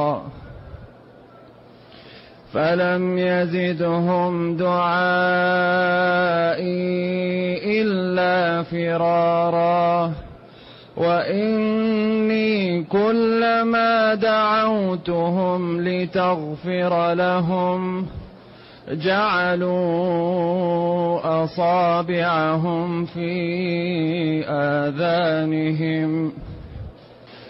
فلم يزدهم دعائي إلا فرارا وإني كلما دعوتهم لتغفر لهم جعلوا أصابعهم في آذانهم